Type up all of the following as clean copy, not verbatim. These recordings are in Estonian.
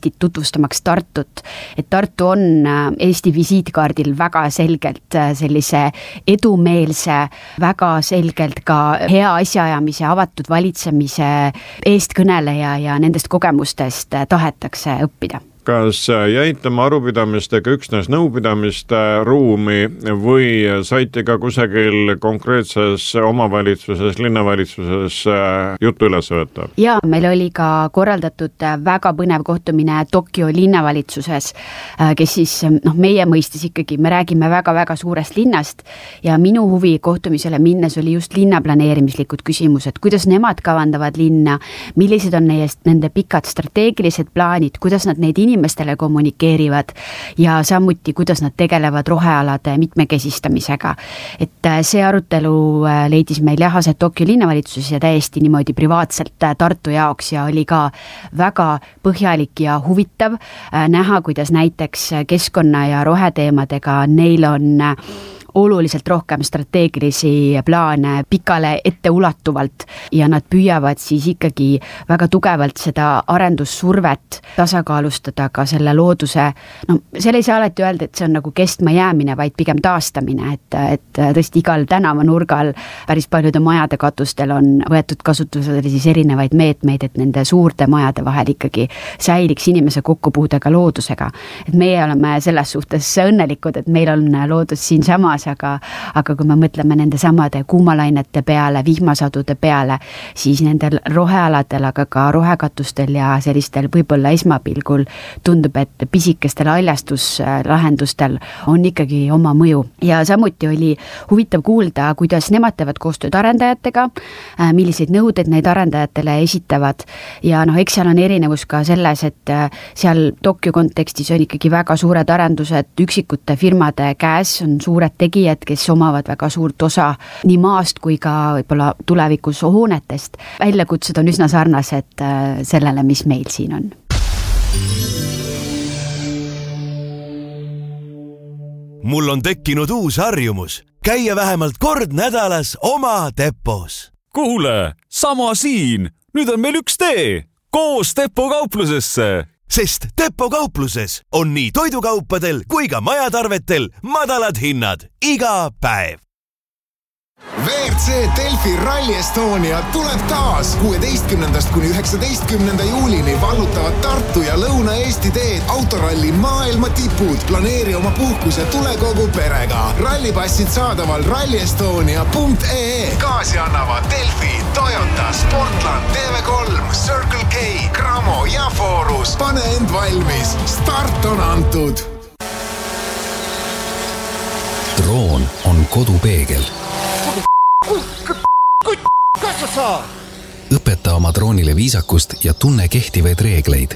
Eestit tutvustamaks Tartut, et Tartu on Eesti visiitkaardil väga selgelt sellise edumeelse, väga selgelt ka hea asjaajamise, avatud valitsemise eestkõneleja ja nendest kogemustest tahetakse õppida. Kas jäite oma arupidamistega üksnes nõupidamiste ruumi või saite ka kusagil konkreetses omavalitsuses, linnavalitsuses juttu üles võtta? Ja meil oli ka korraldatud väga põnev kohtumine Tokyo linnavalitsuses, kes siis meie mõistis ikkagi, me räägime väga-väga suurest linnast ja minu huvi kohtumisele minnes oli just linnaplaneerimislikud küsimused, kuidas nemad kavandavad linna, millised on nende pikad strateegilised plaanid, kuidas nad neid inimestele kommunikeerivad ja samuti, kuidas nad tegelevad rohealade mitmekesistamisega. Et see arutelu leidis meil aset Tokyo linnavalitsuses ja täiesti niimoodi privaatselt Tartu jaoks ja oli ka väga põhjalik ja huvitav näha, kuidas näiteks keskkonna ja roheteemadega neil on oluliselt rohkem strateegilisi plaane pikale etteulatuvalt ja nad püüavad siis ikkagi väga tugevalt seda arendussurvet tasakaalustada ka selle looduse, seal ei saa alati öelda, et see on nagu kestma jäämine, vaid pigem taastamine, et tõesti igal tänavanurgal päris paljude majade katustel on võetud kasutusele siis erinevaid meetmeid, et nende suurte majade vahel ikkagi säiliks inimese kokkupuudega loodusega. Et meie oleme selles suhtes õnnelikud, et meil on loodus siin samas, aga kui me mõtleme nende samade kuumalainete peale, vihmasadude peale, siis nendel rohealadel, aga ka rohekatustel ja sellistel võib-olla esmapilgul tundub, et pisikestel haljastuslahendustel on ikkagi oma mõju. Ja samuti oli huvitav kuulda, kuidas nemad teevad koostööd arendajatega, milliseid nõudeid neid arendajatele esitavad ja eks seal on erinevus ka selles, et seal Tokyo kontekstis on ikkagi väga suured arendused üksikute firmade käes, on suured tegijad, kes omavad väga suurt osa nii maast kui ka võib-olla tulevikus hoonetest. Väljakutsed on üsna sarnased sellele, mis meil siin on. Mul on tekkinud uus harjumus. Käia vähemalt kord nädalas oma depos. Kuule, sama siin. Nüüd on meil üks tee. Koos Depo kauplusesse. Sest Depo kaupluses on nii toidukaupadel kui ka majatarvetel madalad hinnad iga päev. WRC Delfi Rally Estonia tuleb taas 16. kuni 19. juulini vallutavad Tartu ja Lõuna-Eesti teed autoralli maailma tipud. Planeeri oma puhkus ja tule kogu perega. Rallipassid saadaval rallyestonia.ee. Kaasi annavad Delfi, Toyota, Sportland, TV3, Circle K, Gramo ja Forus. Pane end valmis. Start on antud. Droon on kodupeegel. Õpeta oma droonile viisakust ja tunne kehtivaid reegleid.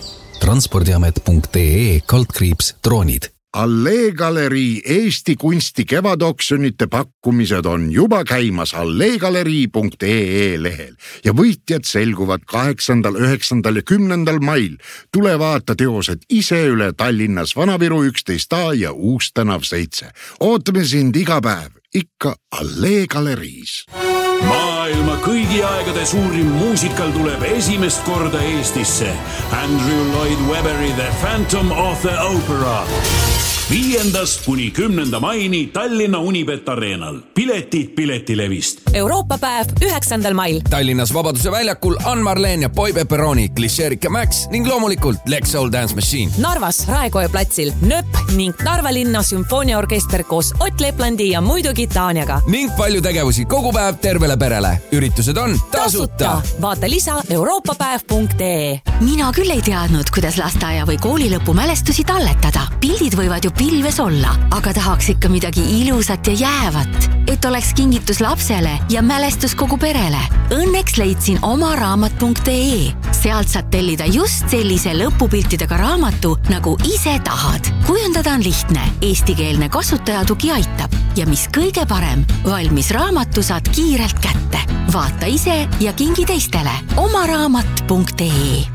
Transpordiamet.ee/droonid. Allee Galerii Eesti kunsti kevadoksjonite pakkumised on juba käimas alleegalerii.ee lehel ja võitjad selguvad 8., 9. ja 10. mail. Tule vaata teosed ise üle Tallinnas Vanaviru 11A ja Uustänav 7. Ootame sind iga päev, ikka Allee Galeriis. Maailma kõigi aegade suurim muusikal tuleb esimest korda Eestisse. Andrew Lloyd Webberi The Phantom of the Opera. 5. kuni 10. maini Tallinna Unibet Arenal. Piletid Piletilevist. Euroopa päev 9. mail. Tallinnas Vabaduse väljakul Ann Marleen ja Boy Pepperoni, Klišerika Max ning loomulikult Lex Soul Dance Machine. Narvas Raekoja platsil Nöpp ning Narva linna sümfooniaorkester koos Ott Leplandi ja muidugi Taaniaga. Ning palju tegevusi kogu päev tervele perele. Üritused on tasuta. Vaata lisa euroopapäev.ee. Mina küll ei teadnud, kuidas lasteaia või koolilõpu mälestusi talletada. Pildid võivad ju pilves olla, aga tahaks ikka midagi ilusat ja jäävat, et oleks kingitus lapsele ja mälestus kogu perele. Õnneks leidsin omaraamat.ee. Sealt saad tellida just sellise lõpupiltidega raamatu, nagu ise tahad. Kujundada on lihtne, eestikeelne kasutajatugi aitab ja mis kõige parem, valmis raamatu saad kiirelt kätte. Vaata ise ja kingi teistele. omaraamat.ee.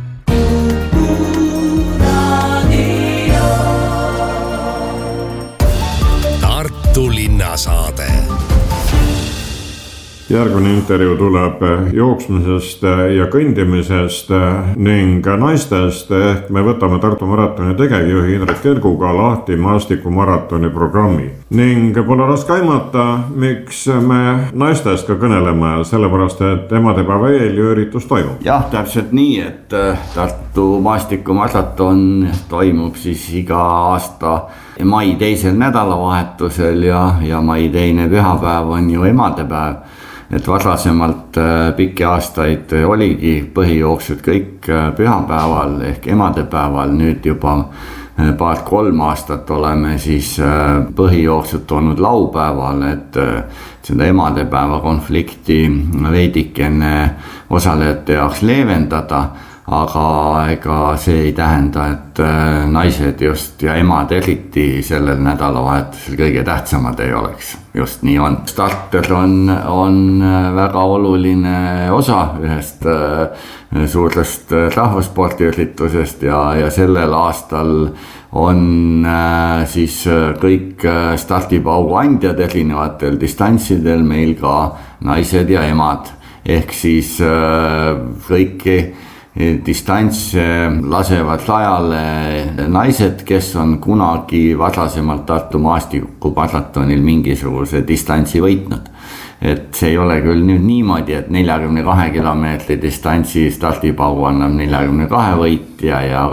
Tartu linnasaade. Järgmine intervjuu tuleb jooksmisest ja kõndimisest ning naistest, ehk me võtame Tartu maratoni tegevjuhi Indrek Kelguga lahti maastikumaratoni programmi. Ning pole raske aimata, miks me naistest ka kõneleme, sellepärast et emadepäeva eel ju üritus toimub. Jah, täpselt nii, et Tartu maastikumaton toimub siis iga aasta mai teisel nädalavahetusel ja mai teine pühapäev on ju emadepäev. Et varasemalt pikki aastaid oligi põhijooksud kõik pühapäeval ehk emadepäeval, nüüd juba 2-3 aastat oleme siis põhijooksud toonud laupäeval, et seda emadepäeva konflikti veidikene osalejate jaoks leevendada, aga ega see ei tähenda, et naised just ja emad eriti sellel nädalavahetusel kõige tähtsamad ei oleks. Just nii on. Starter on väga oluline osa ühest suurest rahvaspordiüritusest ja sellel aastal on siis kõik stardipaugu andjad erinevatel distantsidel meil ka naised ja emad. Ehk siis kõiki distantse lasevad rajale naised, kes on kunagi varasemalt Tartu maastikumaratonil mingisuguse distantsi võitnud. Et see ei ole küll nüüd niimoodi, et 42 kilomeetri distantsi stardipaugu annab 42 võitja ja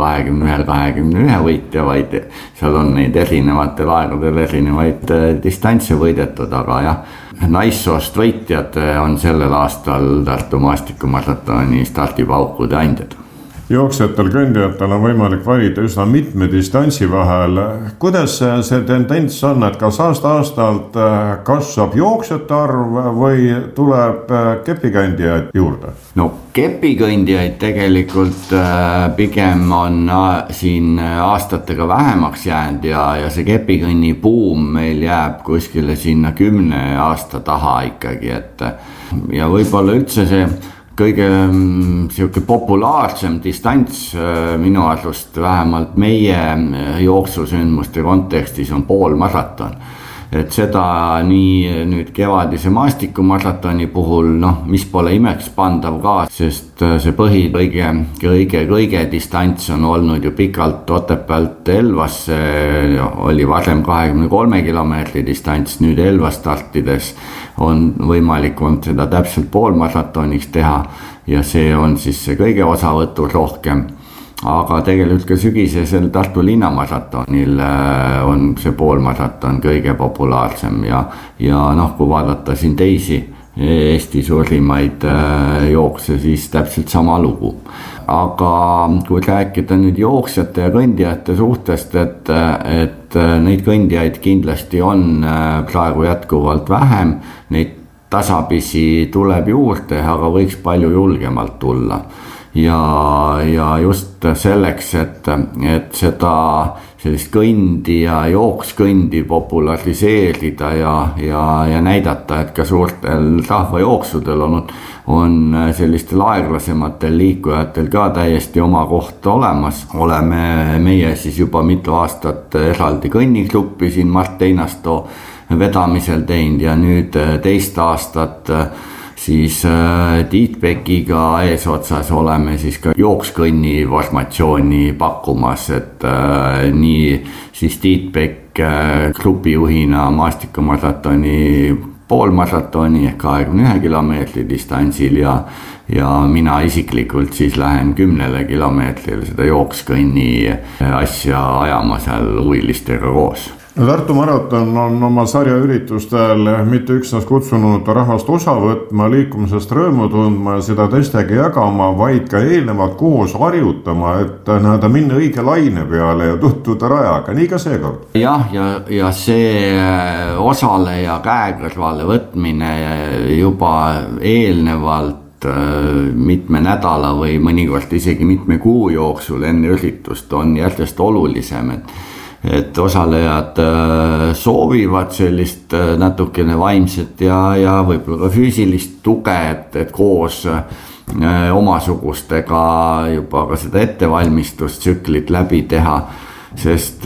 21 võitja, vaid seal on neid erinevatel aegadel erinevaid distantse võidetud, aga jah, naissoost võitjad on sellel aastal Tartu maastikumaratoni stardipaukude andjad. Jooksjatel, kõndijatel on võimalik valida üsna mitme distantsi vahel. Kuidas see tendents on, et kas aasta-aastalt kasvab jooksjate arv või tuleb kepikõndijaid juurde? No kepikõndijaid tegelikult pigem on siin aastatega vähemaks jäänud ja see kepikõnni buum meil jääb kuskile sinna 10 aasta taha ikkagi, et ja võib-olla üldse see kõige siuke populaarsem distants minu arvust vähemalt meie jooksusündmuste kontekstis on poolmaraton. Et seda nii nüüd kevadise maastikumaratoni puhul, mis pole imeks pandav ka, sest see kõige distants on olnud ju pikalt Otepäält Elvasse, oli varem 23 kilomeetri distants, nüüd Elvas startides on võimalik olnud seda täpselt poolmaratoniks teha ja see on siis see kõige osavõtul rohkem. Aga tegelikult ka sügisesel Tartu linnamaratonil on see poolmaraton kõige populaarsem ja kui vaadata siin teisi Eesti suurimaid jookse, siis täpselt sama lugu. Aga kui rääkida nüüd jooksjate ja kõndijate suhtest, et neid kõndijaid kindlasti on praegu jätkuvalt vähem, neid tasapisi tuleb juurde, aga võiks palju julgemalt tulla. Ja just selleks, et seda sellist kõndi ja jookskõndi populariseerida ja näidata, et ka suurtel rahvajooksudel on sellistel aeglasematel liikujatel ka täiesti oma koht olemas. Oleme meie siis juba mitu aastat eraldi kõnnigruppi siin Mart Einastoo vedamisel teinud ja nüüd teist aastat siis Tiit Pekiga eesotsas oleme siis ka jookskõnni formatsiooni pakkumas, et nii siis Tiit Pek grupijuhina maastikumaratoni poolmaratoni ehk 21 kilomeetri distantsil ja mina isiklikult siis lähen 10 kilomeetril seda jookskõnni asja ajama seal huvilistega koos. Tartu maraton on oma sarjaüritustel mitte üksnes kutsunud rahvast osa võtma, liikumisest rõõmu tundma ja seda teistegi jagama, vaid ka eelnevalt koos harjutama, et minna õige laine peale ja tutvuda rajaga, nii ka seekord. Jah, ja see osaleja käekõrvale võtmine juba eelnevalt mitme nädala või mõnikord isegi mitme kuu jooksul enne üritust on järjest olulisem, et osalejad soovivad sellist natukene vaimset ja võib-olla ka füüsilist tuge, et koos omasugustega juba ka seda ettevalmistustsüklit läbi teha. sest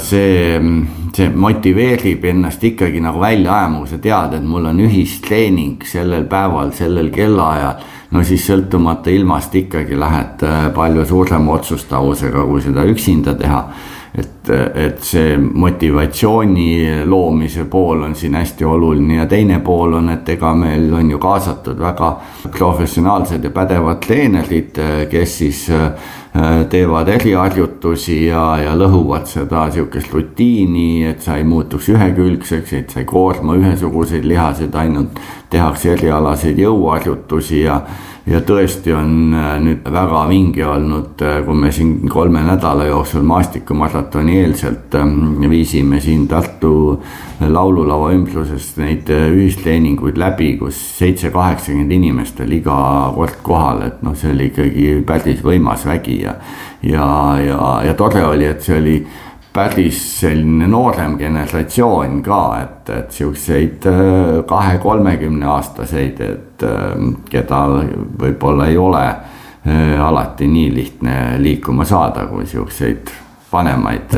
see motiveerib ennast ikkagi nagu välja ajama, kui sa tead, et mul on ühistreening sellel päeval, sellel kellaajal, no siis sõltumata ilmast ikkagi lähed palju suurema otsustavusega, kui seda üksinda teha. Et see motivatsiooni loomise pool on siin hästi oluline ja teine pool on, et ega meil on ju kaasatud väga professionaalsed ja pädevad treenerid, kes siis teevad eriharjutusi ja lõhuvad seda siukest rutiini, et sa ei muutuks ühekülgseks, et sa ei koorma ühesuguseid lihaseid, ainult tehakse erialaseid jõuharjutusi ja tõesti on nüüd väga vinge olnud, kui me siin 3 nädala jooksul maastikumaratoni eelselt viisime siin Tartu laululava ümbruses neid ühistreeninguid läbi, kus 7-80 inimest oli iga kord kohal, et see oli ikkagi päris võimas vägi ja tore oli, et see oli päris selline noorem generatsioon ka, et siukseid 2-30 aastaseid, et keda võib-olla ei ole alati nii lihtne liikuma saada, kui siukseid vanemaid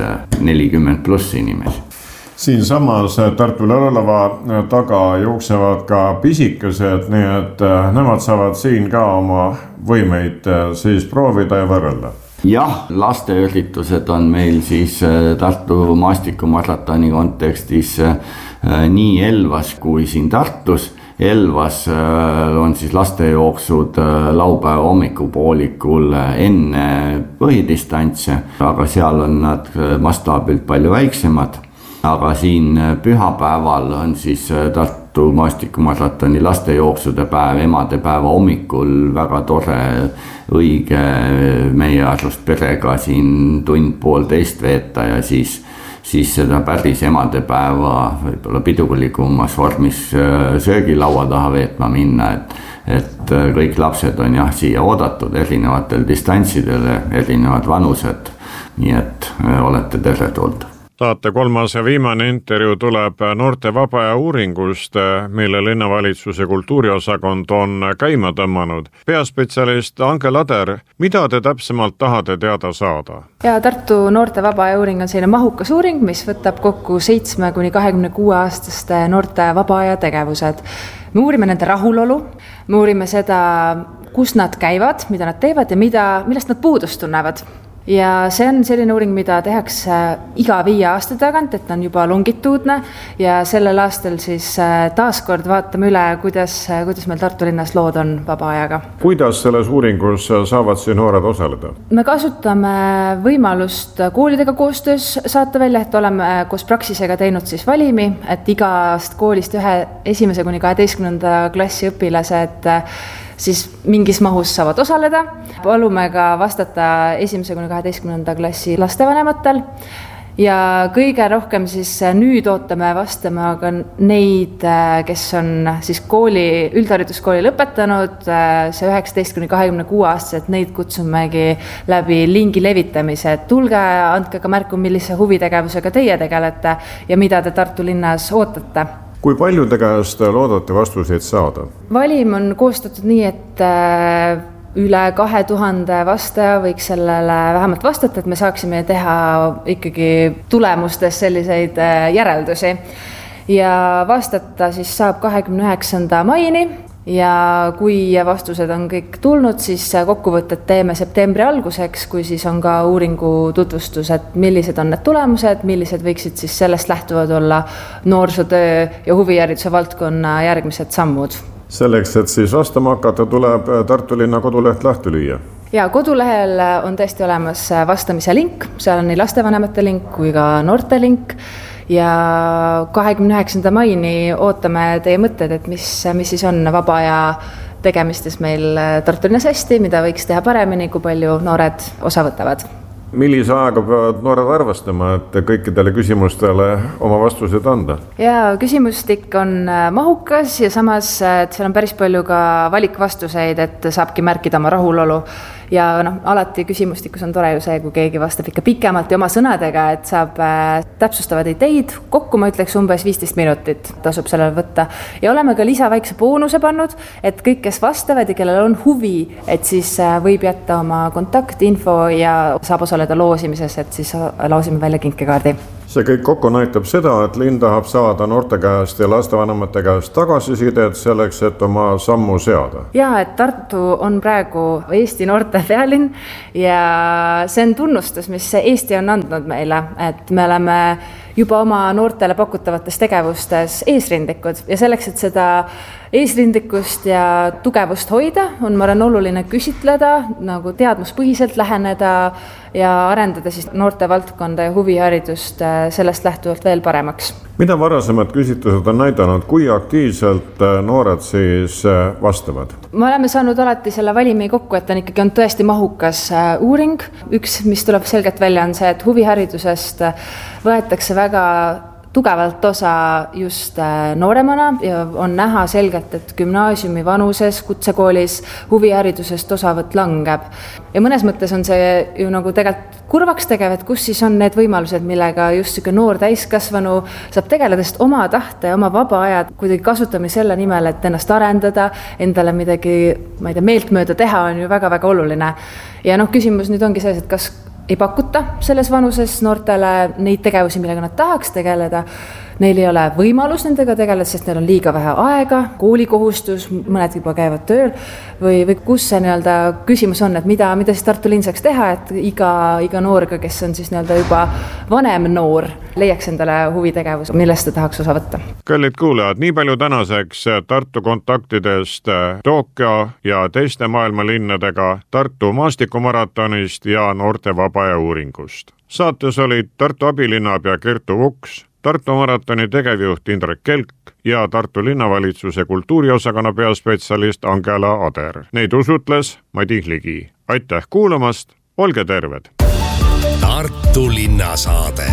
40+ inimesi. Siin samas Tartu laululava taga jooksevad ka pisikesed, nii et nemad saavad siin ka oma võimeid siis proovida ja võrrelda. Jah, lasteüritused on meil siis Tartu maastikumaratoni kontekstis nii Elvas kui siin Tartus. Elvas on siis lastejooksud laupäeva hommikupoolikul enne põhidistantse, aga seal on nad mastaabilt palju väiksemad. Aga siin pühapäeval on siis Tartu maastikumaratoni lastejooksude päev, emade päeva hommikul väga tore, õige meie arust perega siin 1-1,5 veeta ja siis seda päris emade päeva võib-olla pidulikumas vormis söögilaua taha veetma minna, et kõik lapsed on jah siia oodatud erinevatel distantsidele, erinevad vanused, nii et olete tervetulnud. Saate 3. ja viimane intervjuu tuleb noorte vaba aja uuringust, mille linnavalitsuse kultuuriosakond on käima tõmmanud. Peaspetsialist Anke Lader, mida te täpsemalt tahate teada saada? Ja Tartu noorte vaba aja uuring on selline mahukas uuring, mis võtab kokku 7-26-aastaste noorte vaba aja tegevused. Me uurime nende rahulolu, me uurime seda, kus nad käivad, mida nad teevad ja millest nad puudust tunnevad. Ja see on selline uuring, mida tehakse iga 5 aasta tagant, et on juba longituudne ja sellel aastal siis taaskord vaatame üle, kuidas meil Tartu linnas lood on vaba ajaga. Kuidas selles uuringus saavad siin noored osaleda? Me kasutame võimalust koolidega koostöös saata välja, et oleme koos Praxisega teinud siis valimi, et igast koolist 1.–12. klassi õpilased siis mingis mahus saavad osaleda. Palume ka vastata 1.–12. klassi lastevanematel ja kõige rohkem siis nüüd ootame vastama ka neid, kes on siis üldhariduskooli lõpetanud, see 19–26-aastased, neid kutsumegi läbi lingi levitamise, et tulge, andke ka märku, millise huvitegevusega teie tegelete ja mida te Tartu linnas ootate. Kui palju te käest loodate vastuseid saada? Valim on koostatud nii, et üle 2000 vastaja võiks sellele vähemalt vastata, et me saaksime teha ikkagi tulemustes selliseid järeldusi. Ja vastata siis saab 29. maini ja kui vastused on kõik tulnud, siis kokkuvõtted teeme septembri alguseks, kui siis on ka uuringu tutvustus, et millised on need tulemused, millised võiksid siis sellest lähtuvad olla noorsootöö ja huvihariduse valdkonna järgmised sammud. Selleks, et siis vastama hakata, tuleb Tartu linna koduleht lahti lüüa. Ja kodulehel on tõesti olemas vastamise link, seal on nii lastevanemate link kui ka noorte link. Ja 29. maini ootame teie mõtted, et mis siis on vaba aja tegemistes meil Tartu linnas hästi, mida võiks teha paremini, kui palju noored osa võtavad. Millise aega peavad noored arvestama, et kõikidele küsimustele oma vastused anda? Ja küsimustik on mahukas ja samas et seal on päris palju ka valikvastuseid, et saabki märkida oma rahulolu. Ja alati küsimustikus on tore ju see, kui keegi vastab ikka pikemalt ja oma sõnadega, et saab täpsustavad ideid. Kokku ma ütleks umbes 15 minutit tasub sellele võtta. Ja oleme ka lisaväikse boonuse pannud, et kõik, kes vastavad ja kellel on huvi, et siis võib jätta oma kontaktinfo ja saab osaleda osaleda loosimises, et siis loosime välja kinkekaardi. See kõik kokku näitab seda, et linn tahab saada noorte käest ja lastevanemate käest tagasisidet selleks, et oma sammu seada. Ja, et Tartu on praegu Eesti noorte pealinn ja see on tunnustus, mis Eesti on andnud meile, et me oleme juba oma noortele pakutavates tegevustes eesrindlikud ja selleks, et seda eesrindlikkust ja tugevust hoida, on ma olen oluline küsitleda, nagu teadmuspõhiselt läheneda ja arendada siis noorte valdkonda ja huviharidust sellest lähtuvalt veel paremaks. Mida varasemad küsitlused on näidanud, kui aktiivselt noored siis vastavad? Me oleme saanud alati selle valimi kokku, et ikkagi on tõesti mahukas uuring. Üks, mis tuleb selgelt välja, on see, et huviharidusest võetakse väga tugevalt osa just nooremana ja on näha selgelt, et gümnaasiumi vanuses, kutsekoolis huviharidusest osavõtt langeb. Ja mõnes mõttes on see ju nagu tegelikult kurvaks tegev, et kus siis on need võimalused, millega just siuke noor täiskasvanu saab tegeleda, sest oma tahte ja oma vaba ajad kuidagi kasutame selle nimel, et ennast arendada, endale midagi, ma ei tea, meeltmööda teha on ju väga-väga oluline. Ja küsimus nüüd ongi selles, et kas ei pakuta selles vanuses noortele neid tegevusi, millega nad tahaks tegeleda. Neil ei ole võimalus nendega tegeleda, sest neil on liiga vähe aega, koolikohustus, mõned juba käivad tööl või kus see küsimus on, et mida siis Tartu linn saaks teha, et iga noorga, kes on siis juba vanem noor, leiaks endale huvitegevus, millest ta tahaks osa võtta. Kallid kuulajad, nii palju tänaseks Tartu kontaktidest Tokyo ja teiste maailmalinnadega, Tartu maastikumaratonist ja noorte vabaaja uuringust. Saates olid Tartu abilinnapea Kertu Vuks, Tartu maratoni tegevjuht Indrek Kelk ja Tartu linnavalitsuse kultuuriosakonna peaspetsialist Angela Ader. Neid usutles Madis Ligi. Aitäh kuulamast, olge terved! Tartu linnasaade.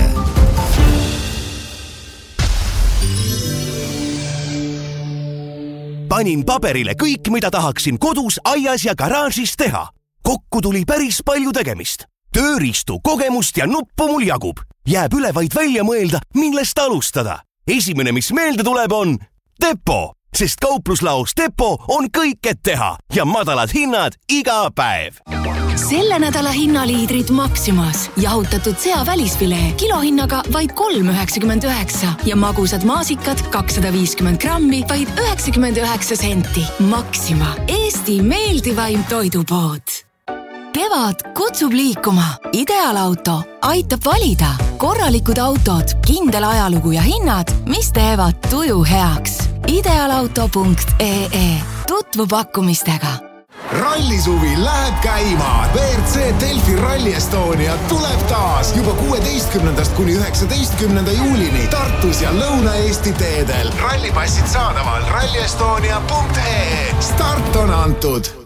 Panin paberile kõik, mida tahaksin kodus, aias ja garaažis teha. Kokku tuli päris palju tegemist. Tööriistu, kogemust ja nuppu mul jagub. Jääb üle vaid välja mõelda, millest alustada. Esimene, mis meelde tuleb, on Depo, sest kaupluslaos Depo on kõik, et teha ja madalad hinnad iga päev. Selle nädala hinnaliidrid Maximas. Jahutatud sea välisfilee kilohinnaga vaid 3,99 ja magusad maasikad 250 grammi vaid 99 senti. Maxima, Eesti meeldivaim toidupood. Kevad kutsub liikuma. Ideaalauto aitab valida. Korralikud autod, kindel ajalugu ja hinnad, mis teevad tuju heaks. Ideaalauto.ee. Tutvu pakkumistega. Rallisuvi läheb käima. WRC Delfi Rally Estonia tuleb taas juba 16. kuni 19. juulini Tartus ja Lõuna-Eesti teedel. Rallipassid saadaval rallyestonia.ee. Start on antud.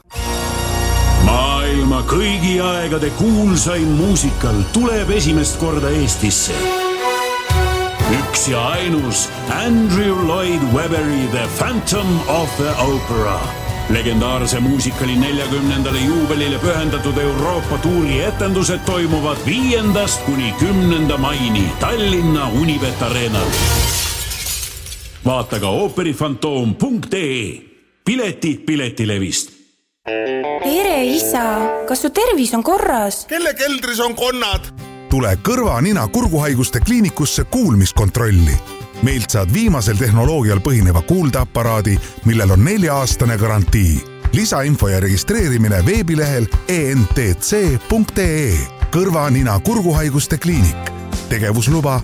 Maailma kõigi aegade kuulsaim muusikal tuleb esimest korda Eestisse. Üks ja ainus Andrew Lloyd Weberi The Phantom of the Opera. Legendaarse muusikali 40. juubelile pühendatud Euroopa tuuri etendused toimuvad 5. kuni 10. maini Tallinna Unibet Arenal. Vaata ka ooperifantoom.ee. Piletid Piletilevist. Tere, isa! Kas su tervis on korras? Kelle keldris on konnad? Tule kõrva, nina, kurguhaiguste kliinikusse kuulmiskontrolli. Meilt saad viimasel tehnoloogial põhineva kuuldeaparaadi, millel on 4-aastane garantii. Lisainfo ja registreerimine veebilehel entc.ee. Kõrva, nina, kurguhaiguste kliinik. Tegevusluba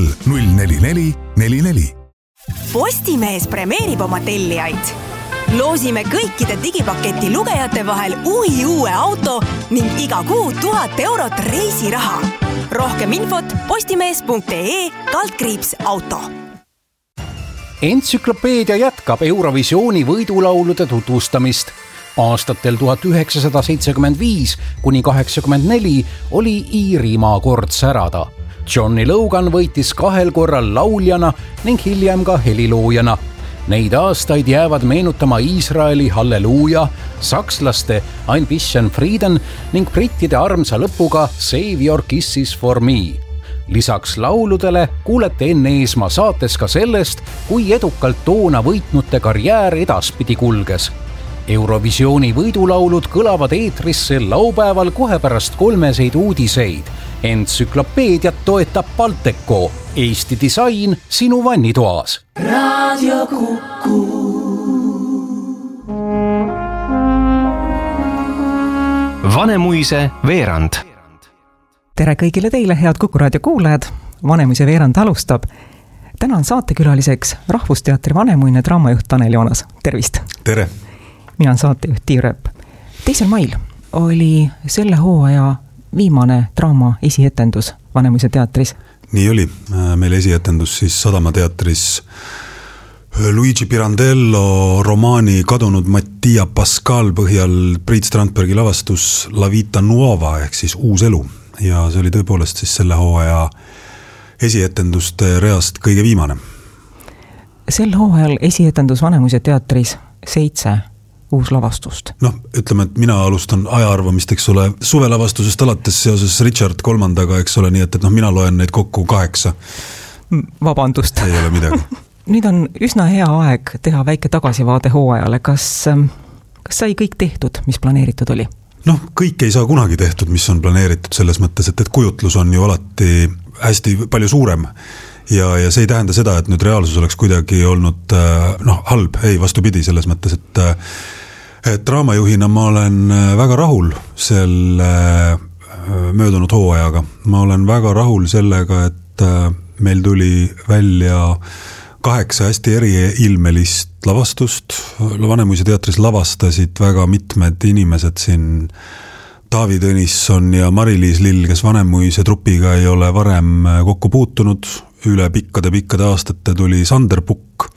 L04444. Postimees premeerib oma tellijaid. Loosime kõikide digipaketi lugejate vahel uue auto ning iga kuu 1000 eurot reisiraha. Rohkem infot postimees.ee/auto. Entsüklopeedia jätkab Eurovisiooni võidulaulude tutvustamist. Aastatel 1975 kuni 84 oli Iirimaa kord särada. Johnny Logan võitis 2 korral lauljana ning hiljem ka heliloojana. Neid aastaid jäävad meenutama Iisraeli Halleluuja, sakslaste Ein bisschen Frieden ning brittide armsa lõpuga Save Your Kisses for Me. Lisaks lauludele kuulete Enn Eesmaa saates ka sellest, kui edukalt toona võitnute karjäär edaspidi kulges. Eurovisiooni võidulaulud kõlavad eetrisse laupäeval kohe pärast 3 uudiseid. Entsüklopeediat toetab Balteco, Eesti disain sinu vannitoas. Raadio Kuku. Vanemuise veerand. Tere kõigile teile, head Kuku raadio kuulajad. Vanemuise veerand alustab. Täna on saatekülaliseks Rahvusteatri vanemuine draamajuht Tanel Joonas. Tervist! Tere! Mina on saatejuht Tiir Rööp. 2. mail oli selle hooaja viimane draama esietendus Vanemuise teatris. Nii oli. Meil esietendus siis Sadama teatris Luigi Pirandello romaani Kadunud Mattia Pascal põhjal Priit Strandbergi lavastus La Vita Nuova ehk siis Uus elu. Ja see oli tõepoolest siis selle hooaja esietenduste reast kõige viimane. Sel hooajal esietendus Vanemuise teatris 7 uus lavastust. Ütleme, et mina alustan ajaarvamist, eks ole, suvelavastusest alates seoses Richard III-ga, eks ole, nii et mina loen neid kokku 8. Vabandust. Ei ole midagi. Nüüd on üsna hea aeg teha väike tagasivaade hooajale. Kas sai kõik tehtud, mis planeeritud oli? Kõik ei saa kunagi tehtud, mis on planeeritud selles mõttes, et kujutlus on ju alati hästi palju suurem. Ja see ei tähenda seda, et nüüd reaalsus oleks kuidagi olnud halb, ei vastupidi selles mõttes, et draamajuhina ma olen väga rahul selle möödunud hooajaga. Ma olen väga rahul sellega, et meil tuli välja 8 hästi eriilmelist lavastust. Vanemuise teatris lavastasid väga mitmed inimesed siin, Taavi Tõnisson ja Mari-Liis Lill, kes Vanemuise trupiga ei ole varem kokku puutunud. Üle pikkade aastate tuli Sander Pukk.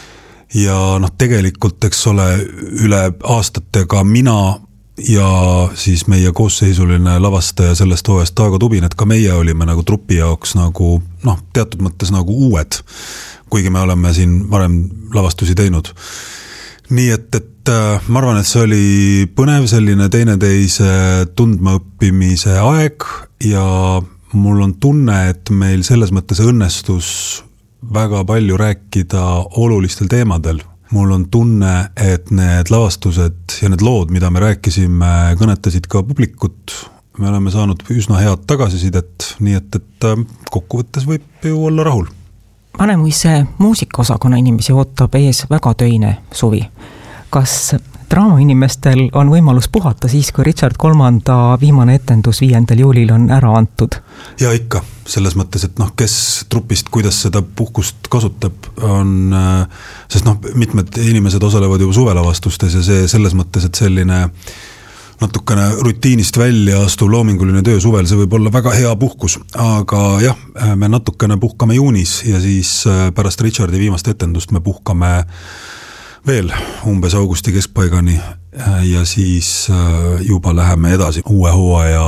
Ja tegelikult, eks ole, üle aastatega mina ja siis meie koosseisuline lavastaja sellest hooajast Taago Tubin, et ka meie olime nagu trupi jaoks nagu, teatud mõttes nagu uued, kuigi me oleme siin varem lavastusi teinud. Nii et ma arvan, et see oli põnev selline teineteise tundmaõppimise aeg ja mul on tunne, et meil selles mõttes õnnestus väga palju rääkida olulistel teemadel. Mul on tunne, et need lavastused ja need lood, mida me rääkisime, kõnetasid ka publikut. Me oleme saanud üsna head tagasisidet, nii et kokkuvõttes võib ju olla rahul. Vanemuise muusikaosakonna inimesi ootab ees väga töine suvi. Kas draamainimestel on võimalus puhata siis, kui Richard III viimane etendus 5. juulil on ära antud? Ja ikka, selles mõttes, et kes trupist, kuidas seda puhkust kasutab, on, sest mitmed inimesed osalevad juba suvelavastustes ja see selles mõttes, et selline natukene rutiinist välja astuv loominguline töö suvel, see võib olla väga hea puhkus, aga jah, me natukene puhkame juunis ja siis pärast Richardi viimast etendust me puhkame veel umbes augusti keskpaigani ja siis juba läheme edasi uue hooaja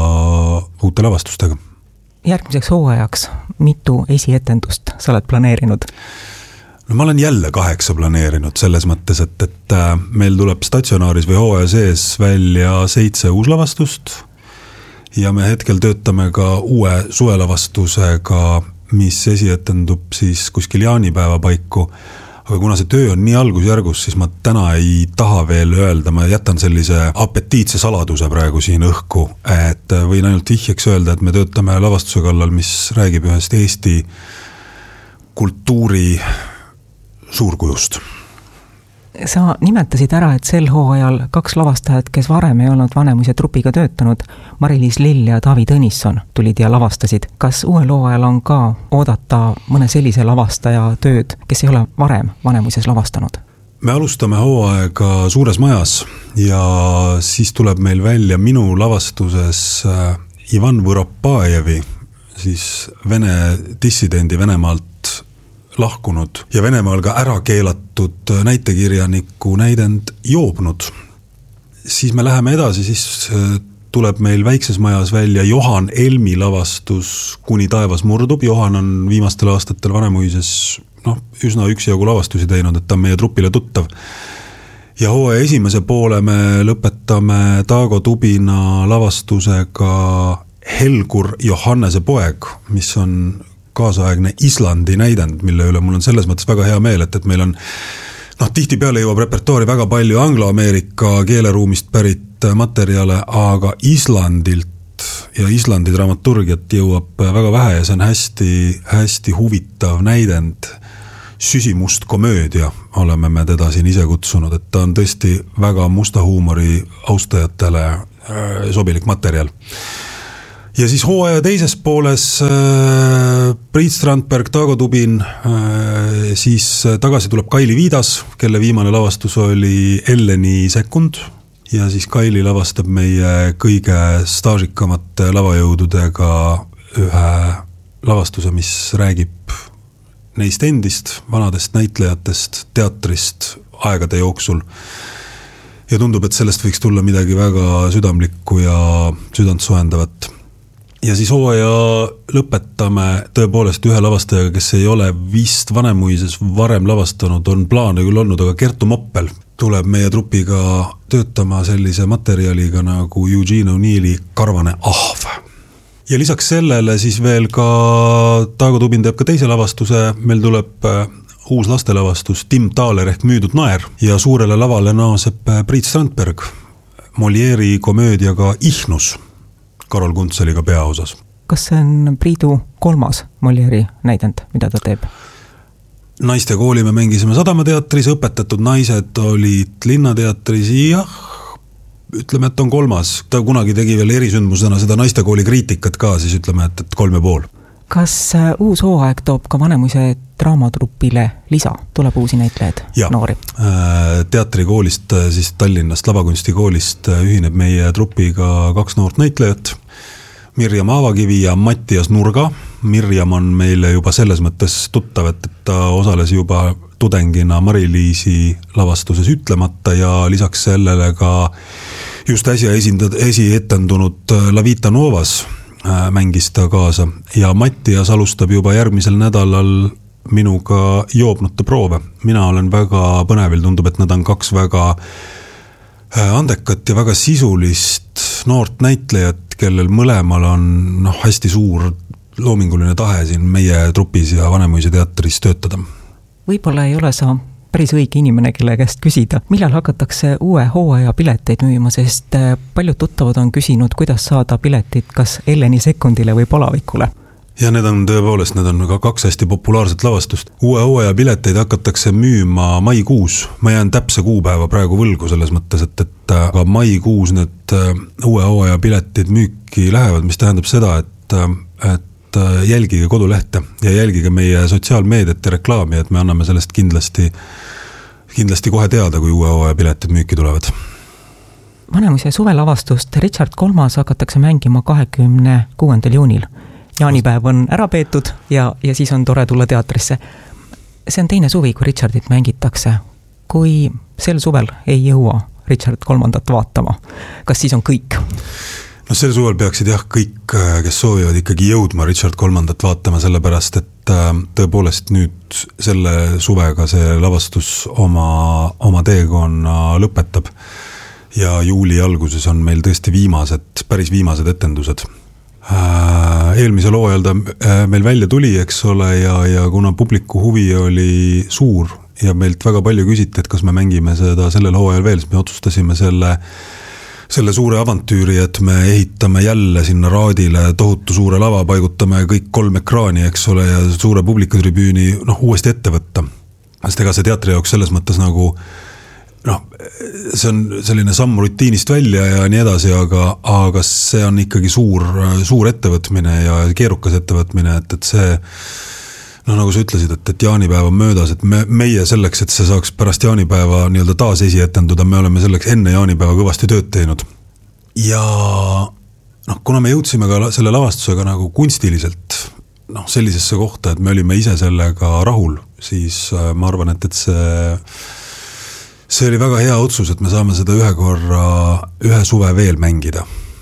uute lavastustega. Järgmiseks hooajaks mitu esietendust sa oled planeerinud? Ma olen jälle 8 planeerinud selles mõttes, et meil tuleb statsionaaris või hooaja sees välja 7 uuslavastust ja me hetkel töötame ka uue suvelavastusega, mis esietendub siis kuskil jaanipäeva paiku. Aga kuna see töö on nii algusjärgus, siis ma täna ei taha veel öelda, ma jätan sellise apetiitse saladuse praegu siin õhku, et võin ainult vihjeks öelda, et me töötame lavastuse kallal, mis räägib ühest Eesti kultuuri suurkujust. Sa nimetasid ära, et sel hooajal 2 lavastajat, kes varem ei olnud Vanemuise trupiga töötanud, Mari-Liis Lill ja Taavi Tõnisson tulid ja lavastasid. Kas uuel hooajal on ka oodata mõne sellise lavastaja tööd, kes ei ole varem Vanemuises lavastanud? Me alustame hooaega Suures majas ja siis tuleb meil välja minu lavastuses Ivan Võropajevi, siis Vene dissidendi Venemaalt lahkunud ja Venemaal ka ära keelatud näitekirjaniku näidend Joobnud. Siis me läheme edasi, siis tuleb meil Väikses majas välja Johan Elmi lavastus Kuni taevas murdub. Johan on viimastel aastatel Vanemuises üsna üksjagu lavastusi teinud, et ta on meie trupile tuttav. Ja hooaja esimese poole me lõpetame Taago Tubina lavastusega Helgur Johannese poeg, mis on kaasaegne Islandi näidend, mille üle mul on selles mõttes väga hea meel, et meil on tihtipeale jõuab repertuaari väga palju anglo-Ameerika keeleruumist pärit materjale, aga Islandilt ja Islandi dramaturgiat jõuab väga vähe ja see on hästi huvitav näidend. Süsimust komöödia oleme me teda siin ise kutsunud, et ta on tõesti väga musta huumori austajatele sobilik materjal. Ja siis hooaja teises pooles Priit Strandberg, Taago Tubin, siis tagasi tuleb Kaili Viidas, kelle viimane lavastus oli Elleni sekund ja siis Kaili lavastab meie kõige staažikamate lavajõududega ühe lavastuse, mis räägib neist endist, vanadest näitlejatest, teatrist aegade jooksul. Ja tundub, et sellest võiks tulla midagi väga südamlikku ja südantsoendavat. Ja siis hooaja lõpetame tõepoolest ühe lavastajaga, kes ei ole vist Vanemuises varem lavastanud, on plaane küll olnud, aga Kertu Moppel tuleb meie trupiga töötama sellise materjaliga nagu Eugene O'Neilli Karvane ahv. Ja lisaks sellele siis veel ka Taago Tubin teeb ka teise lavastuse, meil tuleb uus lastelavastus Tim Thaler ehk Müüdud naer ja suurele lavale naaseb Priit Strandberg Molieri komöödiaga Ihnus. Karol Kuntseliga peaosas. Kas see on Priidu 3. Molieri näidend, mida ta teeb? Naiste kooli me mängisime Sadamateatris, õpetatud naised olid Linnateatris, jah, ütleme, et on 3. Ta kunagi tegi veel erisündmusena seda naiste kooli kriitikat ka, siis ütleme, et 3,5. Kas uus hooaeg toob ka Vanemuise draamatrupile lisa? Tuleb uusi näitlejaid, noori? Teatrikoolist, siis Tallinnast, lavakunstikoolist ühineb meie trupiga 2 noort näitlejat, Mirjam Aavakivi ja Mattias Nurga. Mirjam on meile juba selles mõttes tuttav, et ta osales juba tudengina Mari-Liisi lavastuses Ütlemata ja lisaks sellele ka just äsja esietendunud La Vita Novas mängis ta kaasa ja Mattias alustab juba järgmisel nädalal minuga joobnute proove. Mina olen väga põnevil, tundub, et nad on 2 väga andekat ja väga sisulist noort näitlejat, kellel mõlemal on hästi suur loominguline tahe siin meie trupis ja Vanemuise teatris töötada. Võib-olla ei ole sa päris õige inimene, kelle käest küsida, millal hakatakse uue hooaja pileteid müüma, sest paljud tuttavad on küsinud, kuidas saada piletid kas Elleni sekundile või Palavikule. Ja need on tõepoolest, need on ka 2 hästi populaarset lavastust. Uue hooaja pileteid hakatakse müüma maikuus. Ma jään täpse kuupäeva praegu võlgu selles mõttes, et aga maikuus need uue hooaja piletid müüki lähevad, mis tähendab seda, et jälgige kodulehte ja jälgige meie sotsiaalmeediat ja reklaami, et me anname sellest kindlasti kohe teada, kui uue hooaja piletid müüki tulevad. Vanemuise suvelavastust Richard 3. hakatakse mängima 26. juunil. Jaanipäev on ära peetud ja siis on tore tulla teatrisse. See on teine suvi, kui Richardit mängitakse. Kui sel suvel ei jõua Richard 3. vaatama, kas siis on kõik? No sel suvel peaksid kõik, kes soovivad ikkagi jõudma Richard 3. vaatama, sellepärast, et tõepoolest nüüd selle suvega see lavastus oma teekonna lõpetab ja juuli alguses on meil tõesti päris viimased etendused. Eelmisel hooajal ta meil välja tuli, eks ole, ja kuna publiku huvi oli suur ja meilt väga palju küsiti, et kas me mängime seda sellel hooajal veel, siis me otsustasime selle suure avantüüri, et me ehitame jälle sinna raadile tohutu suure lava, paigutame kõik 3 ekraani, eks ole, ja suure publikutribüüni uuesti ette võtta. Sest ega see teatri jaoks selles mõttes nagu see on selline samm rutiinist välja ja nii edasi, aga see on ikkagi suur ettevõtmine ja keerukas ettevõtmine, et see nagu sa ütlesid, et jaanipäev on möödas, et meie selleks, et see saaks pärast jaanipäeva nii-öelda taas esietenduda, me oleme selleks enne jaanipäeva kõvasti tööd teinud. Ja kuna me jõudsime ka selle lavastusega nagu kunstiliselt sellisesse kohta, et me olime ise sellega rahul, siis ma arvan, et see oli väga hea otsus, et me saame seda ühe suve veel mängida.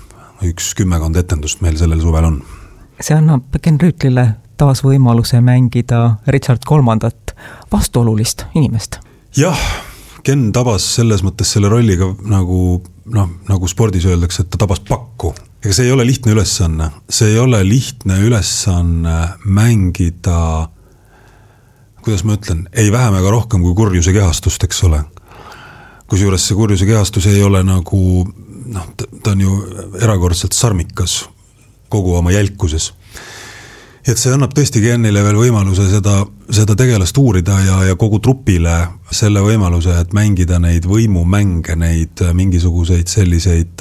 10 etendust meil sellel suvel on. See annab Ken Rüütlile taas võimaluse mängida Richard 3. vastuolulist inimest. Jah, Ken tabas selles mõttes selle rolliga nagu spordis öeldakse, et ta tabas pakku. Ega see ei ole lihtne ülesanne. See ei ole lihtne ülesanne mängida kuidas ma ütlen, ei vähem ega rohkem kui kurjuse kehastust, eks ole. Kusjuures see kurjuse kehastus ei ole nagu, ta on ju erakordselt sarmikas kogu oma jälkuses. Et see annab tõesti Genile veel võimaluse seda tegelast uurida ja kogu trupile selle võimaluse, et mängida neid võimumänge, neid mingisuguseid selliseid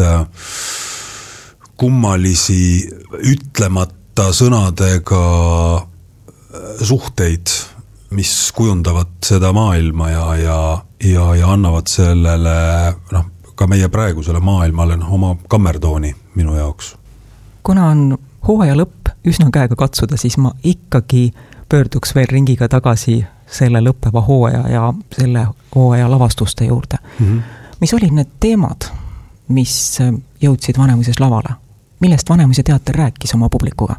kummalisi ütlemata sõnadega suhteid, mis kujundavad seda maailma ja annavad sellele, ka meie praegusele maailmale oma kammertooni minu jaoks. Kuna on hooaja lõpp üsna käega katsuda, siis ma ikkagi pöörduks veel ringiga tagasi selle lõppeva hooaja ja selle hooaja lavastuste juurde. Mis olid need teemad, mis jõudsid Vanemuises lavale? Millest Vanemuise teater rääkis oma publikuga?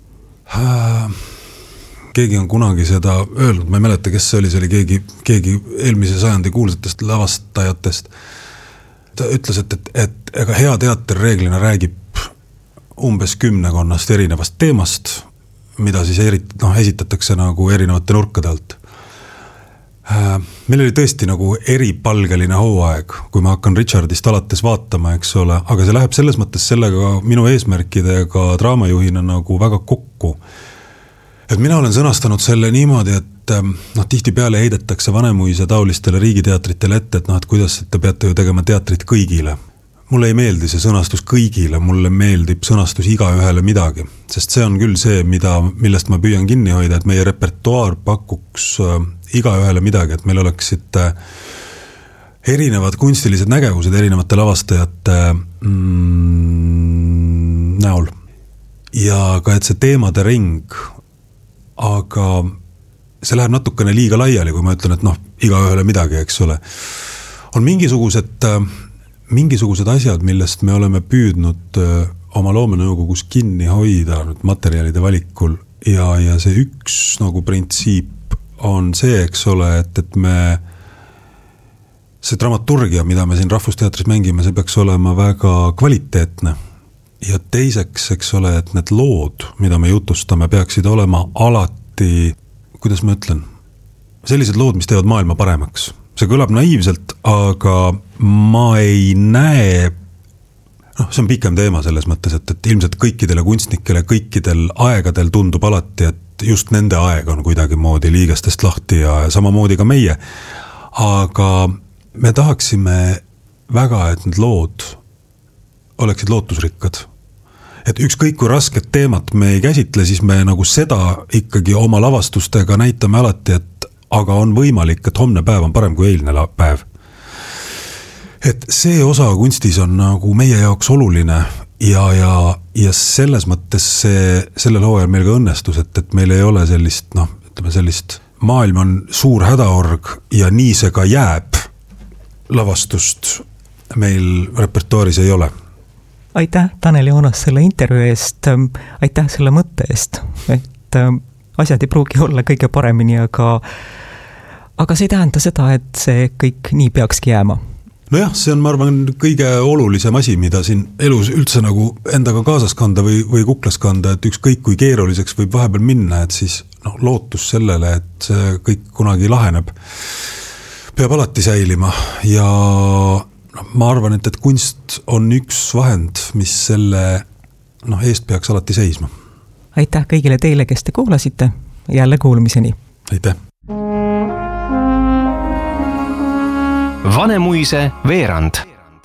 Keegi on kunagi seda öelnud, ma ei mäleta, kes see oli keegi eelmise sajandi kuulsatest lavastajatest. Ta ütles, et ega hea teater reeglina räägib umbes 10 erinevast teemast, mida siis esitatakse nagu erinevate nurkade alt. Meil oli tõesti nagu eripalgeline hooaeg, kui ma hakkan Richardist alates vaatama, eks ole, aga see läheb selles mõttes sellega minu eesmärkidega draamajuhina nagu väga kokku. Et mina olen sõnastanud selle niimoodi, et tihti peale heidetakse Vanemuise taolistele riigiteatritele ette, et kuidas te peate ju tegema teatrit kõigile. Mulle ei meeldi see sõnastus kõigile, mulle meeldib sõnastus igaühele midagi, sest see on küll see, millest ma püüan kinni hoida, et meie repertuaar pakuks igaühele midagi, et meil oleksid erinevad kunstilised nägevused erinevate lavastajate näol. Ja ka, et see teemade ring, aga see läheb natukene liiga laiali, kui ma ütlen, et igaühele midagi, eks ole. On mingisugused asjad, millest me oleme püüdnud oma loomenõukogus kinni hoida materjalide valikul ja see üks nagu printsiip on see, eks ole, et me see dramaturgia, mida me siin Rahvusteatris mängime, see peaks olema väga kvaliteetne ja teiseks, eks ole, et need lood, mida me jutustame, peaksid olema alati, kuidas ma ütlen, sellised lood, mis teevad maailma paremaks. See kõlab naiivselt, aga ma ei näe, see on pikem teema selles mõttes, et ilmselt kõikidele kunstnikele, kõikidel aegadel tundub alati, et just nende aeg on kuidagi moodi liigestest lahti ja samamoodi ka meie. Aga me tahaksime väga, et need lood oleksid lootusrikkad. Et ükskõik kui rasket teemat me ei käsitle, siis me nagu seda ikkagi oma lavastustega näitame alati, et aga on võimalik, et homne päev on parem kui eilne päev. Et see osa kunstis on nagu meie jaoks oluline ja selles mõttes sellel hooajal meil ka õnnestus, et meil ei ole sellist maailm on suur hädaorg ja nii see ka jääb lavastust meil repertuaaris ei ole. Aitäh, Tanel Joonas, selle intervjuu eest, aitäh selle mõtte eest, et asjad ei pruugi olla kõige paremini, aga see ei tähenda seda, et see kõik nii peakski jääma. Nojah, see on, ma arvan, kõige olulisem asi, mida siin elus üldse nagu endaga kaasas kanda või kuklas kanda, et ükskõik kui keeruliseks võib vahepeal minna, et siis lootus sellele, et see kõik kunagi laheneb, peab alati säilima ja ma arvan, et kunst on üks vahend, mis selle eest peaks alati seisma. Aitäh kõigile teile, kes te kuulasite, jälle kuulmiseni. Aitäh. Vanemuise veerand.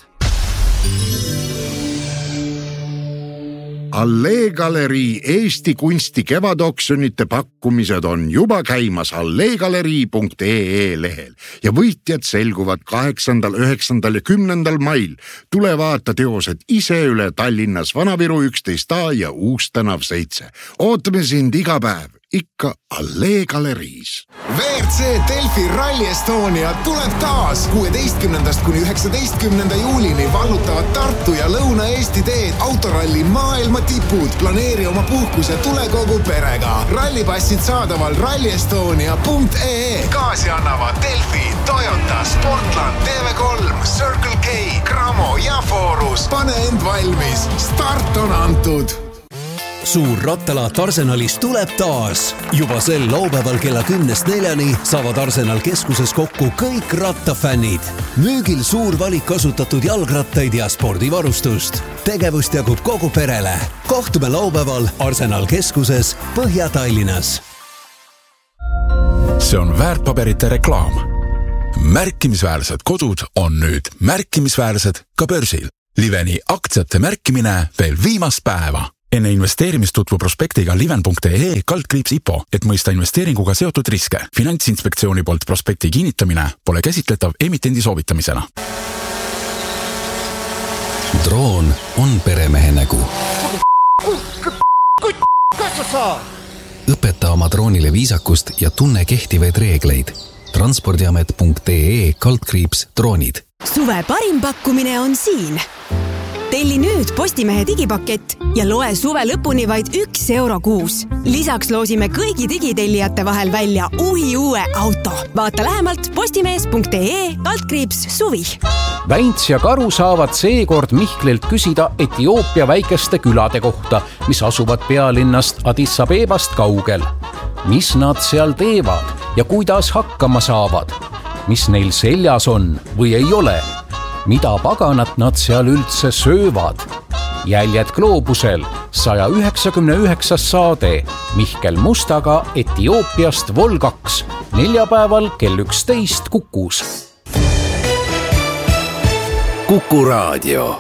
Allee Galerii Eesti kunsti kevadoksjonite pakkumised on juba käimas alleegalerii.ee lehel ja võitjad selguvad 8., 9. ja 10. mail. Tule vaata teosed ise üle Tallinnas Vanaviru 11A ja Uustänav 7. Ootame sind iga päev, ikka Allee Galeriis. WRC Delfi Rally Estonia tuleb taas 16. kuni 19. juulini vallutavad Tartu ja Lõuna-Eesti teed autoralli maailma tipud. Planeeri oma puhkus ja tule kogu perega. Rallipassid saadaval rallyestonia.ee. Kaasi annavad Delfi, Toyota, Sportland, TV3, Circle K, Cramo ja Forus. Pane end valmis, start on antud. suur rattalaat Arsenalis tuleb taas. Juba sel laupäeval kella 10-4 saavad Arsenal keskuses kokku kõik rattafännid. Müügil suur valik kasutatud jalgrattaid ja spordivarustust. Tegevust jagub kogu perele. Kohtume laupäeval Arsenal keskuses Põhja-Tallinnas. See on väärtpaberite reklaam. Märkimisväärsed kodud on nüüd märkimisväärsed ka börsil. Liveni aktsiate märkimine veel viimast päeva. Enne investeerimist tutvu prospektiga liven.ee/IPO, et mõista investeeringuga seotud riske. Finantsinspektsiooni poolt prospekti kinnitamine pole käsitletav emitendi soovitamisena. Droon on peremehe nägu. Õpeta oma droonile viisakust ja tunne kehtivaid reegleid. Transpordiamet.ee/droonid. Suve parim pakkumine on siin. Telli nüüd Postimehe digipakett ja loe suve lõpuni vaid €1 kuus. Lisaks loosime kõigi digitellijate vahel välja uue auto. Vaata lähemalt postimees.ee/suvi. Väints ja Karu saavad seekord Mihklilt küsida Etioopia väikeste külade kohta, mis asuvad pealinnast Addis Abebast kaugel. Mis nad seal teevad ja kuidas hakkama saavad? Mis neil seljas on või ei ole? Mida paganat nad seal üldse söövad? Jäljed gloobusel 199 saade Mihkel Mustaga Etioopiast Vol 2 neljapäeval kell 11 Kukus. Kuku Raadio.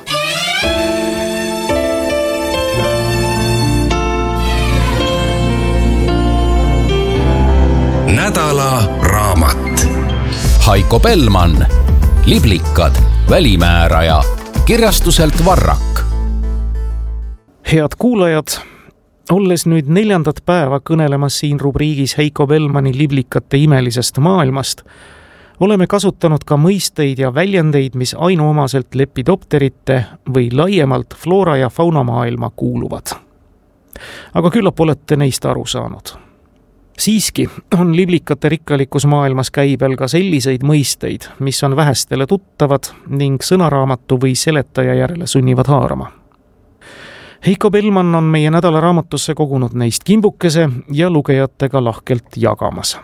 Nädala raamat. Haiko Bellmann, Liblikad, välimääraja, kirjastuselt Varrak. Head kuulajad, olles nüüd 4. päeva kõnelemas siin rubriigis Haiko Bellmanni Liblikate imelisest maailmast, oleme kasutanud ka mõisteid ja väljendeid, mis ainuomaselt lepidopterite või laiemalt floora ja faunamaailma kuuluvad. Aga küllap olete neist aru saanud. Siiski on liblikate rikkalikus maailmas käibel ka selliseid mõisteid, mis on vähestele tuttavad ning sõnaraamatu või seletaja järele sunnivad haarama. Haiko Bellmann on meie nädala raamatusse kogunud neist kimbukese ja lugejatega lahkelt jagamas.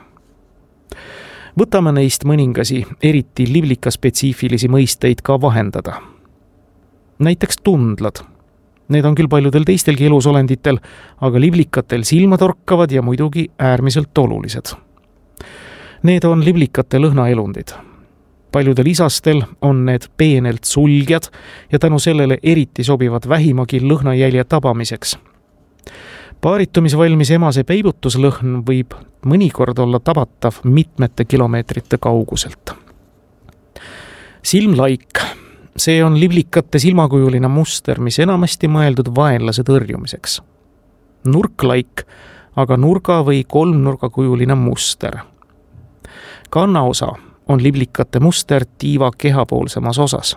Võtame neist mõningasi eriti liblika-spetsiifilisi mõisteid ka vahendada. Näiteks tundlad. Need on küll paljudel teistelgi elusolenditel, aga liblikatel silmatorkavad ja muidugi äärmiselt olulised. Need on liblikate lõhnaelundid. Paljudel isastel on need peenelt sulgjad ja tänu sellele eriti sobivad vähimagi lõhnajälje tabamiseks. Paaritumisvalmis emase peibutuslõhn võib mõnikord olla tabatav mitmete kilomeetrite kauguselt. Silmlaik. See on liblikate silmakujuline muster, mis enamasti mõeldud vaenlase tõrjumiseks. Nurklaik, aga nurga- või kolmnurgakujuline muster. Kannaosa on liblikate muster tiiva kehapoolsemas osas.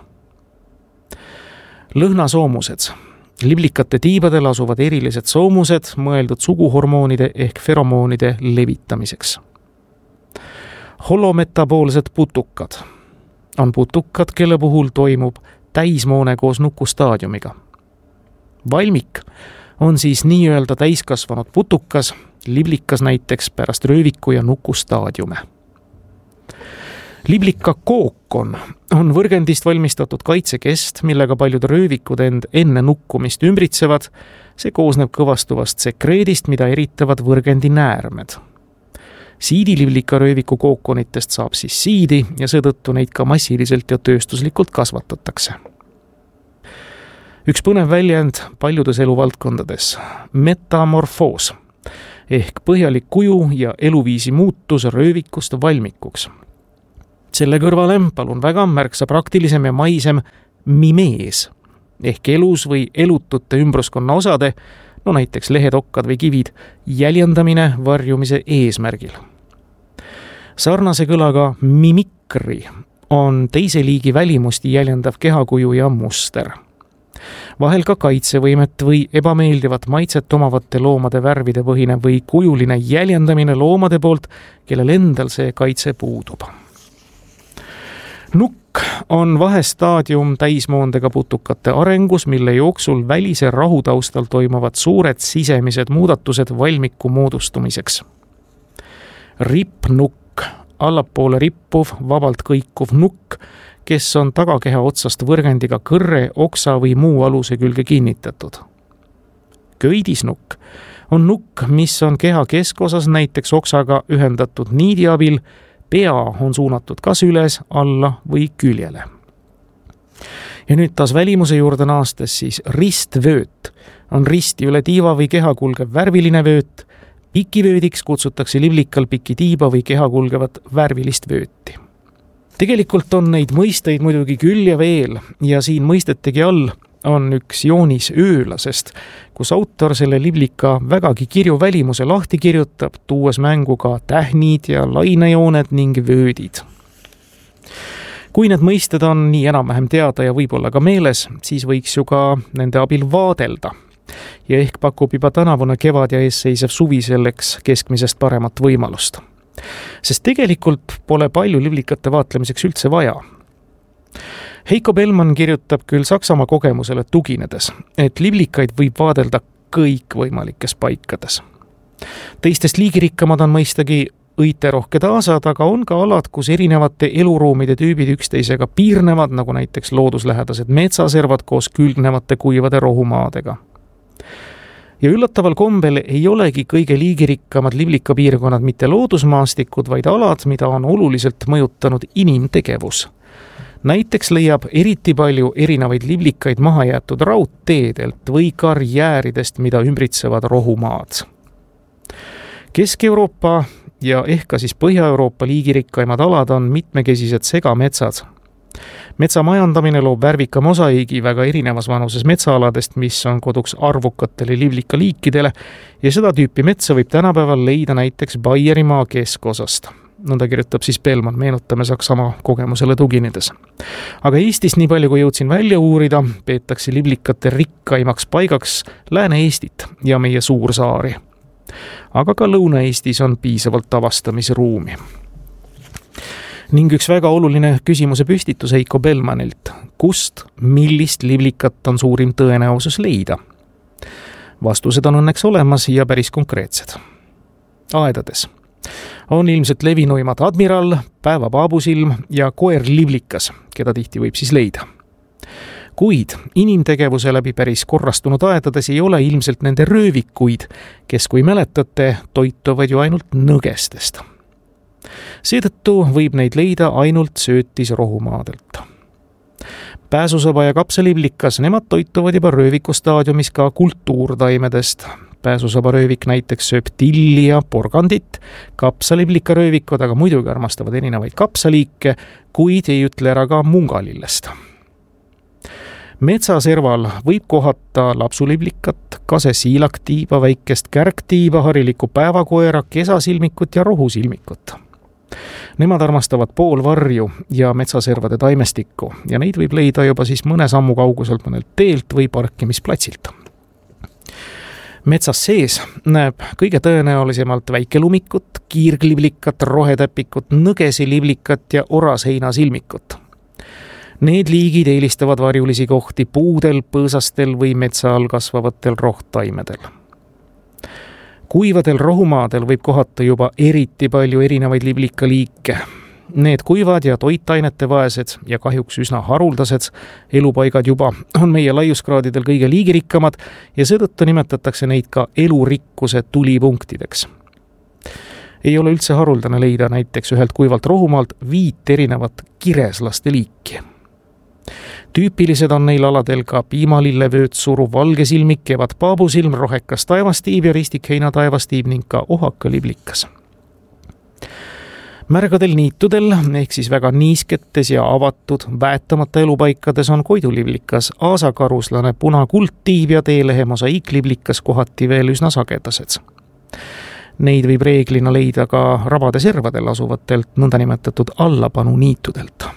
Lõhnasoomused. Liblikate tiibadel asuvad erilised soomused, mõeldud suguhormoonide ehk feromoonide levitamiseks. Holometaboolsed putukad on putukad, kelle puhul toimub täismoone koos nukustaadiumiga. Valmik on siis nii-öelda täiskasvanud putukas, liblikas näiteks pärast rööviku ja nukustaadiume. Liblika kookon on võrgendist valmistatud kaitsekest, millega paljud röövikud end enne nukkumist ümbritsevad. See koosneb kõvastuvast sekreedist, mida eritavad võrgendi näärmed. Siidiliblika rööviku kookonitest saab siis siidi ja seetõttu neid ka massiliselt ja tööstuslikult kasvatatakse. Üks põnev väljend paljudes eluvaldkondades. Metamorfoos ehk põhjalik kuju ja eluviisi muutus röövikust valmikuks. Selle kõrvale palun väga märksa praktilisem ja maisem mimees ehk elus või elutute ümbruskonna osade, no näiteks lehed, okkad või kivid, jäljendamine varjumise eesmärgil. Sarnase kõlaga mimikri on teise liigi välimusti jäljendav kehakuju ja muster. Vahel ka kaitsevõimet või ebameeldivat maitset omavate loomade värvide põhine või kujuline jäljendamine loomade poolt, kellel endal see kaitse puudub. Nukk on vahestaadium täismoondega putukate arengus, mille jooksul välise rahutaustal toimuvad suured sisemised muudatused valmiku moodustumiseks. Rippnukk, allapoole rippuv, vabalt kõikuv nukk, kes on tagakeha otsast võrgendiga kõrre, oksa või muu aluse külge kinnitatud. Köidisnukk on nukk, mis on keha keskosas näiteks oksaga ühendatud niidi abil, pea on suunatud kas üles, alla või küljele. Ja nüüd taas välimuse juurde naastes, siis ristvööt on risti üle tiiva või keha kulgev värviline vööt, pikivöödiks kutsutakse liblikal piki tiiba või keha kulgevat värvilist vööti. Tegelikult on neid mõisteid muidugi küll ja veel ja siin mõistetegi all on üks joonis öölasest, kus autor selle liblika vägagi kirju välimuse lahti kirjutab, tuues mängu ka tähnid ja lainejooned ning vöödid. Kui need mõisted on nii enam-vähem teada ja võib-olla ka meeles, siis võiks ju ka nende abil vaadelda. Ja ehk pakub juba tänavune kevad ja eesseisev suvi selleks keskmisest paremat võimalust. Sest tegelikult pole palju liblikate vaatlemiseks üldse vaja. Heiko Bellmann kirjutab küll Saksamaa kogemusele tuginedes, et liblikaid võib vaadelda kõikvõimalikes paikades. Teistest liigirikkamad on mõistagi õiterohked aasad, aga on ka alad, kus erinevate eluruumide tüübid üksteisega piirnevad, nagu näiteks looduslähedased metsaservad koos külgnevate kuivade rohumaadega. Ja üllataval kombel ei olegi kõige liigirikkamad liblikapiirkonnad mitte loodusmaastikud, vaid alad, mida on oluliselt mõjutanud inimtegevus. Näiteks leiab eriti palju erinevaid liblikaid maha jäetud raudteedelt või karjääridest, mida ümbritsevad rohumaad. Kesk-Euroopa ja ehk ka siis Põhja-Euroopa liigirikkaimad alad on mitmekesised segametsad. Metsamajandamine loob värvika mosaiigi väga erinevas vanuses metsaaladest, mis on koduks arvukatele liblikaliikidele ja seda tüüpi metsa võib tänapäeval leida näiteks Baierimaa keskosast. Nõnda kirjutab siis Bellmann, meenutame Saksamaa kogemusele tuginedes. Aga Eestis nii palju kui jõudsin välja uurida, peetakse liblikate rikkaimaks paigaks Lääne-Eestit ja meie suursaari. Aga ka Lõuna-Eestis on piisavalt avastamisruumi. Ning üks väga oluline küsimuse püstitus Heiko Bellmannilt. Kust, millist liblikat on suurim tõenäosus leida? Vastused on õnneks olemas ja päris konkreetsed. Aedades on ilmselt levinuimad admiral, päevapaabusilm ja koerliblikas, keda tihti võib siis leida. Kuid inimtegevuse läbi päris korrastunud aedades ei ole ilmselt nende röövikuid, kes, kui mäletate, toituvad ju ainult nõgestest. Seetõttu võib neid leida ainult söötis rohumaadelt. Pääsusaba ja kapsaliblikas, nemad toituvad juba rööviku staadiumis ka kultuurtaimedest. Pääsusaba röövik näiteks sööb tilli ja porgandit, kapsaliblika röövikud aga muidugi armastavad erinevaid kapsaliike, kuid ei ütle ära ka mungalillest. Metsaserval võib kohata lapsuliblikat, kasesiilaktiiba, väikest kärgtiiba, harilikku päevakoera, kesasilmikut ja rohusilmikut. Nemad armastavad poolvarju ja metsaservade taimestikku ja neid võib leida juba siis mõne sammu kauguselt mõnelt teelt või parkimisplatsilt. Metsas sees näeb kõige tõenäolisemalt väikelumikut, kiirgliblikat, rohetäpikut, nõgesiliblikat ja oraseinasilmikut. Need liigid eelistavad varjulisi kohti puudel, põõsastel või metsa all kasvavatel rohtaimedel. Kuivadel rohumaadel võib kohata juba eriti palju erinevaid liblikaliike. Need kuivad ja toitainete vaesed ja kahjuks üsna haruldased elupaigad juba on meie laiuskraadidel kõige liigirikkamad ja seetõttu nimetatakse neid ka elurikkuse tulipunktideks. Ei ole üldse haruldane leida näiteks ühelt kuivalt rohumaalt 5 erinevat kireslaste liiki. Tüüpilised on neil aladel ka piimalillevööt, suruv valgesilmik, kevad paabusilm, rohekas taevastiib ja ristikheina taevastiib ning ka ohakaliblikas. Märgadel niitudel, ehk siis väga niisketes ja avatud, väetamata elupaikades on koiduliblikas, aasakaruslane, punakuldtiib ja teelehe mosaiikliblikas kohati veel üsna sagedased. Neid võib reeglina leida ka rabade servadel asuvatelt nõndanimetatud allapanu niitudelt.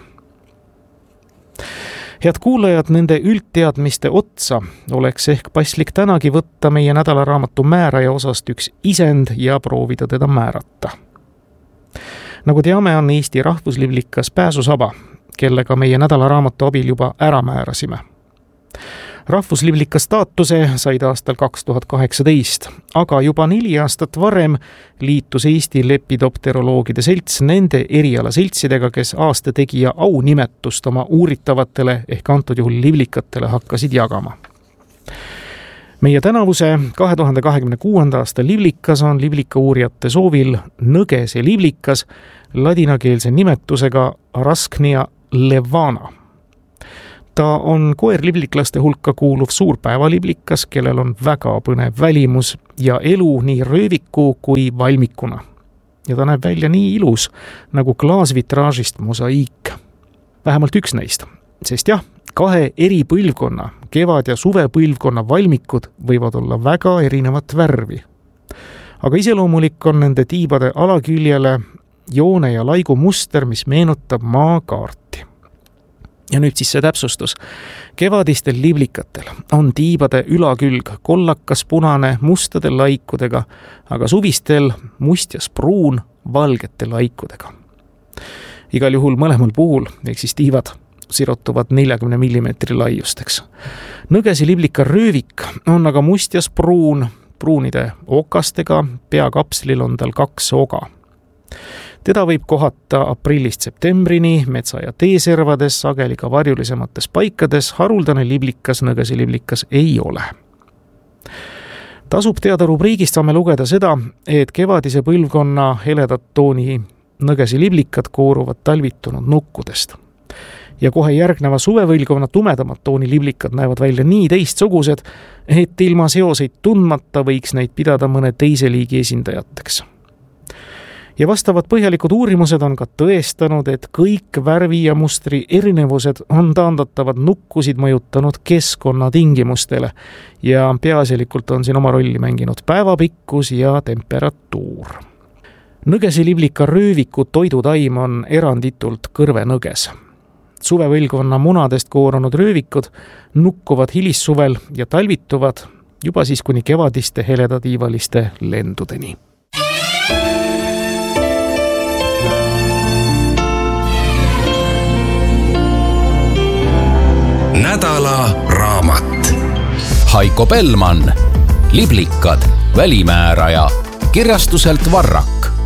Head kuulajad, nende üldteadmiste otsa oleks ehk paslik tänagi võtta meie nädalaraamatu määraja osast üks isend ja proovida teda määrata. Nagu teame, on Eesti rahvusliblikas pääsusaba, kellega meie nädalaraamatu abil juba ära määrasime. Rahvusliblika staatuse said aastal 2018, aga juba 4 aastat varem liitus Eesti lepidopteroloogide selts nende erialaseltsidega, kes aastategija aunimetust oma uuritavatele ehk antud juhul liblikatele hakkasid jagama. Meie tänavuse 2026. aasta liblikas on liblikauurijate soovil nõgese liblikas ladinakeelse nimetusega Arasknia levana. Ta on koerlibliklaste hulka kuuluv suurpäevaliblikas, kellel on väga põnev välimus ja elu nii rööviku kui valmikuna. Ja ta näeb välja nii ilus nagu klaasvitraažist mosaiik. Vähemalt üks neist, sest jah, 2 eri põlvkonna, kevad- ja suvepõlvkonna valmikud võivad olla väga erinevat värvi. Aga iseloomulik on nende tiibade alaküljele joone ja laigu muster, mis meenutab maakaarti. Ja nüüd siis see täpsustus. Kevadistel liblikatel on tiibade ülakülg kollakas punane mustade laikudega, aga suvistel mustjas pruun valgete laikudega. Igal juhul mõlemal puhul, ehk siis tiivad sirotuvad 40 mm laiusteks. Nõgesi liblika röövik on aga mustjas pruun, pruunide okastega, peakapslil on tal 2 oga. Teda võib kohata aprillist septembrini metsa- ja teeservades, sageli ka varjulisemates paikades, haruldane liblikas, nõgesi liblikas ei ole. Tasub teada rubriigist saame lugeda seda, et kevadise põlvkonna heledat tooni nõgesi liblikad kooruvad talvitunud nukkudest. Ja kohe järgneva suvepõlvkonna tumedamad tooni liblikad näevad välja nii teistsugused, et ilma seoseid tundmata võiks neid pidada mõne teise liigi esindajateks. Ja vastavad põhjalikud uurimused on ka tõestanud, et kõik värvi ja mustri erinevused on taandatavad nukkusid mõjutanud keskkonnatingimustele ja peaasjalikult on siin oma rolli mänginud päevapikkus ja temperatuur. Nõgesi liblika rööviku toidutaim on eranditult kõrvenõges. Suvepõlvkonna munadest koorunud röövikud nukkuvad hilissuvel ja talvituvad juba siis kuni kevadiste heledatiivaliste lendudeni. Nädala raamat. Heiko Bellmann, liblikad, välimääraja, kirjastuselt Varrak.